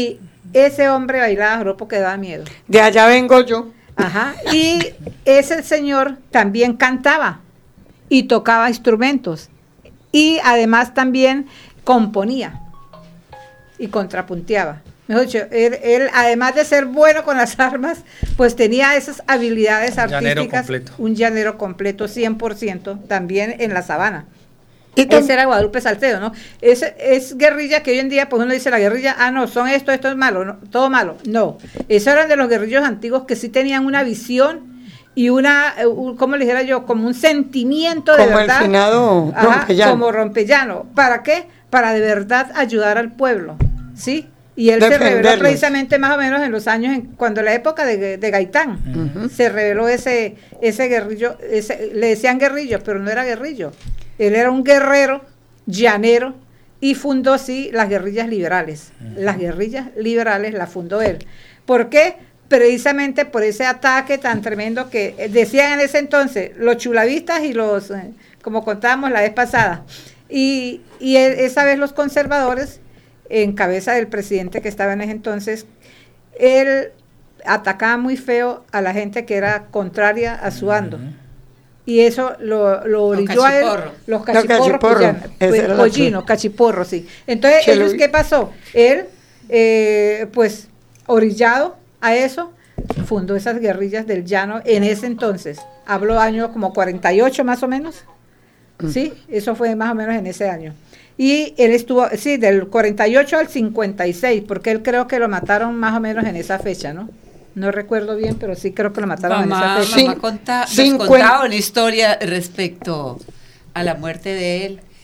B: ese hombre bailaba joropo que daba miedo.
A: De allá vengo yo.
B: Ajá. Y ese señor también cantaba y tocaba instrumentos. Y además también componía y contrapunteaba. Mejor dicho, él, además de ser bueno con las armas, pues tenía esas habilidades artísticas. Un llanero completo, 100%, también en la sabana. Ese era Guadalupe Salcedo, ¿no? Es guerrilla que hoy en día, pues uno dice la guerrilla, no, son esto es malo, no, todo malo. No, esos eran de los guerrillos antiguos que sí tenían una visión y ¿cómo le dijera yo? Como un sentimiento de verdad.
A: Como el finado Rompellano.
B: Como Rompellano. ¿Para qué? Para de verdad ayudar al pueblo, ¿sí? Y él se reveló precisamente más o menos en los años, cuando la época de Gaitán, se reveló ese guerrillo, le decían guerrillo, pero no era guerrillo. Él era un guerrero, llanero, y fundó, sí, las guerrillas liberales. Las guerrillas liberales las fundó él. ¿Por qué? Precisamente por ese ataque tan tremendo que decían en ese entonces los chulavistas y los, como contábamos la vez pasada. Y esa vez los conservadores, en cabeza del presidente que estaba en ese entonces, él atacaba muy feo a la gente que era contraria a su bando. Y eso lo orilló a él, los cachiporros, pollinos, cachiporros, sí. Entonces, ellos, ¿qué pasó? Él, pues, orillado a eso, fundó esas guerrillas del llano en ese entonces. Habló año como 48 más o menos, ¿sí? Eso fue más o menos en ese año. Y él estuvo, sí, del 48 al 56, porque él creo que lo mataron más o menos en esa fecha, ¿no? No recuerdo bien, pero sí creo que lo mataron en esa fecha.
D: Mamá contaba una historia respecto a la muerte de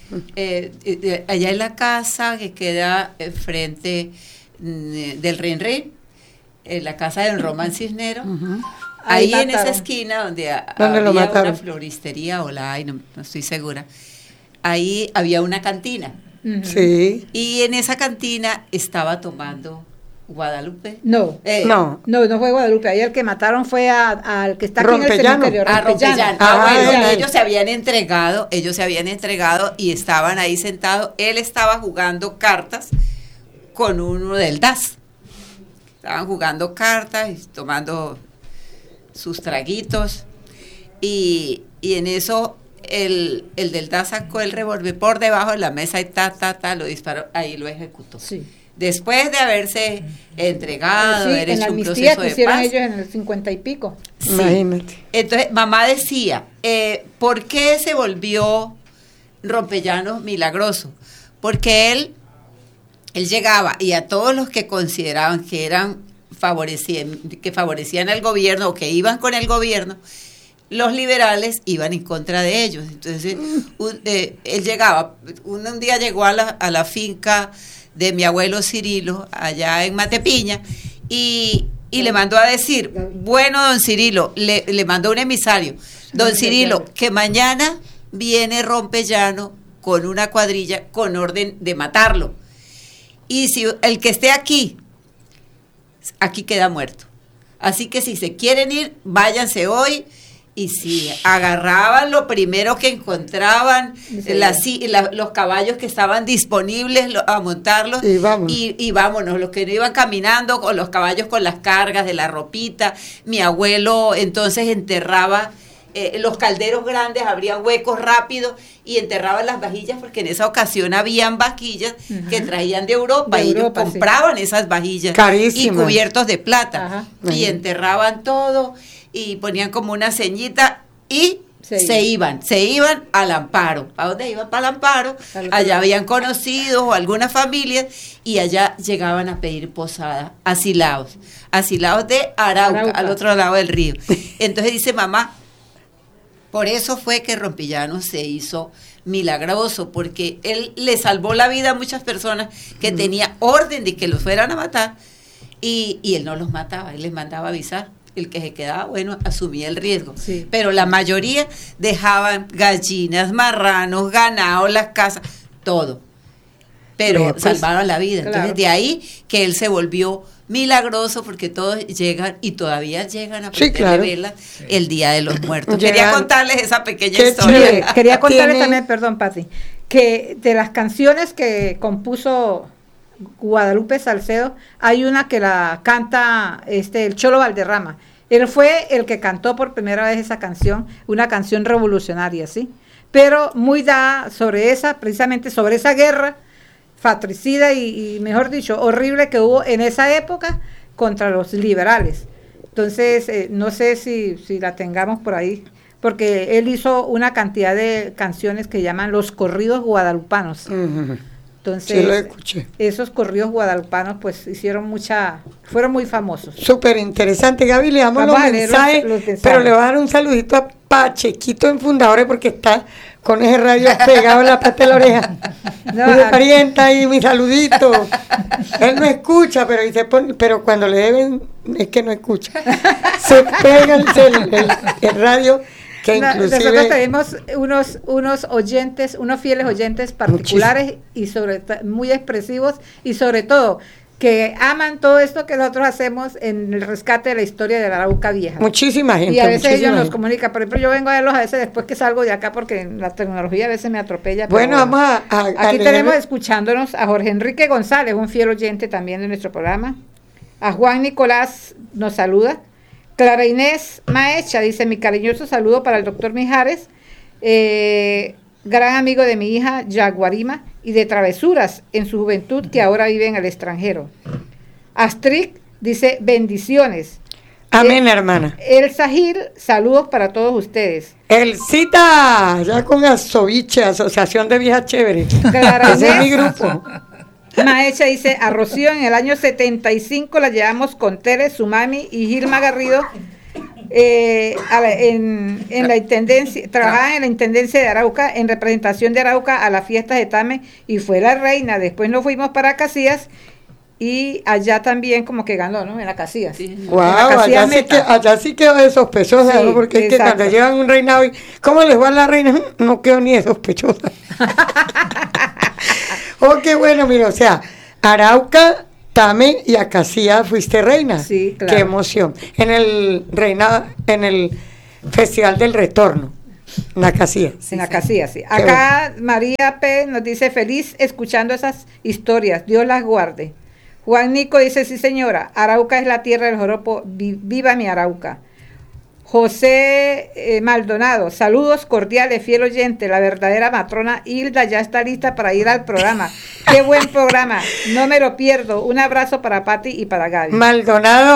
D: él. Allá en la casa que queda frente del Rin, en la casa del Román Cisnero, ahí en esa esquina donde había una floristería, no estoy segura, ahí había una cantina.
A: Sí.
D: Y en esa cantina estaba tomando Guadalupe.
B: No fue Guadalupe. Ahí el que mataron fue al que está aquí
A: Rompellano.
B: en el cementerio,
D: Rompellano. Bueno, ellos se habían entregado y estaban ahí sentados. Él estaba jugando cartas con uno del DAS. Estaban jugando cartas y tomando sus traguitos. Y en eso el del DAS sacó el revólver por debajo de la mesa y lo disparó. Ahí lo ejecutó. Sí. Después de haberse entregado, haber hecho un proceso de
B: hicieron
D: paz.
B: Ellos en el 50 y pico.
D: Sí. Imagínate. Entonces, mamá decía, ¿por qué se volvió Rompellano milagroso? Porque él llegaba y a todos los que consideraban que favorecían al gobierno o que iban con el gobierno, los liberales iban en contra de ellos. Entonces, él llegaba, un día llegó a la finca de mi abuelo Cirilo, allá en Matepiña, y le mandó a decir, bueno, don Cirilo, le mandó un emisario, don Cirilo, que mañana viene Rompellano con una cuadrilla con orden de matarlo. Y si el que esté aquí queda muerto. Así que si se quieren ir, váyanse hoy. Y si agarraban lo primero que encontraban, los caballos que estaban disponibles a montarlos, y vámonos, los que no iban caminando con los caballos con las cargas de la ropita. Mi abuelo entonces enterraba los calderos grandes, abrían huecos rápidos y enterraban las vajillas, porque en esa ocasión habían vajillas que traían de Europa, y ellos compraban esas vajillas carísimas, y cubiertos de plata, y enterraban todo y ponían como una ceñita y se iban al Amparo. ¿A dónde iban? Para el Amparo. Allá habían conocidos o algunas familias, y allá llegaban a pedir posada, asilados de Arauca, al otro lado del río. Entonces dice mamá, por eso fue que Rompellano se hizo milagroso, porque él le salvó la vida a muchas personas que tenía orden de que los fueran a matar, y él no los mataba, él les mandaba avisar. El que se quedaba, bueno, asumía el riesgo. Sí. Pero la mayoría dejaban gallinas, marranos, ganado, las casas, todo. Pero salvaron la vida. Entonces, de ahí que él se volvió milagroso, porque todos llegan y todavía llegan a prender velas el Día de los Muertos. Quería contarles esa pequeña historia.
B: Quería contarles también, perdón, Pati, que de las canciones que compuso Guadalupe Salcedo, hay una que la canta el Cholo Valderrama. Él fue el que cantó por primera vez esa canción, una canción revolucionaria, ¿sí? Pero muy dada precisamente sobre esa guerra fratricida y mejor dicho, horrible que hubo en esa época contra los liberales. Entonces, no sé si la tengamos por ahí, porque él hizo una cantidad de canciones que llaman los corridos guadalupanos.
A: Ujú.
B: Entonces,
A: Sí, lo escuché.
B: esos corridos guadalupanos pues fueron muy famosos.
A: Súper interesante, Gaby, le damos
B: Vamos
A: los
B: a leer
A: mensajes,
B: los mensajes.
A: pero le voy a dar un saludito a Pachequito en Fundadores porque está con ese radio pegado en la parte de la oreja.
B: No,
A: Mi parienta y mi saludito. Él no escucha, pero dice, pero cuando le deben es que no escucha. Se pega el radio que inclusive...
B: Nosotros tenemos unos oyentes, unos fieles oyentes particulares y muy expresivos y sobre todo que aman todo esto que nosotros hacemos en el rescate de la historia de la Arauca Vieja.
A: Muchísima gente.
B: Y a veces ellos nos
A: gente.
B: comunican, por ejemplo, yo vengo a verlos a veces después que salgo de acá porque la tecnología a veces me atropella.
A: Bueno, vamos a
B: aquí
A: leer.
B: tenemos escuchándonos a Jorge Enrique González, un fiel oyente también de nuestro programa. A Juan Nicolás nos saluda. Clara Inés Maecha dice, mi cariñoso saludo para el doctor Mijares, gran amigo de mi hija Yaguarima y de travesuras en su juventud que ahora vive en el extranjero. Astrid dice, bendiciones.
A: Amén, hermana.
B: El Sahir, saludos para todos ustedes.
A: El Cita, ya con Asoviche, Asociación de Viejas Chéveres.
B: Clara
A: Ese es mi
B: Inés
A: grupo.
B: Maecha dice, a Rocío en el año 75 la llevamos con Tere, su mami y Gilma Garrido en la intendencia, trabajaban en la intendencia de Arauca, en representación de Arauca a la fiesta de Tame y fue la reina. Después nos fuimos para Casillas y allá también como que ganó, ¿no? En la Casillas.
D: Sí.
A: Wow,
B: En la Casillas
A: allá sí quedó de sospechosa,
B: Sí,
A: ¿no? Porque es que
B: exacto.
A: cuando llevan un reinado y ¿cómo les va a la reina? No quedó ni de sospechosa. Oh, qué bueno, mira, o sea, Arauca, Tame y a Casillas fuiste reina.
B: Sí, claro.
A: Qué emoción. En el reinado, en el Festival del Retorno, en la Casillas.
B: En la Casillas, sí. Acá María P. nos dice, feliz escuchando esas historias, Dios las guarde. Juan Nico dice, sí señora, Arauca es la tierra del joropo, viva mi Arauca. José Maldonado, saludos cordiales, fiel oyente, la verdadera matrona Hilda ya está lista para ir al programa. Qué buen programa, no me lo pierdo. Un abrazo para Pati y para Gaby.
A: Maldonado.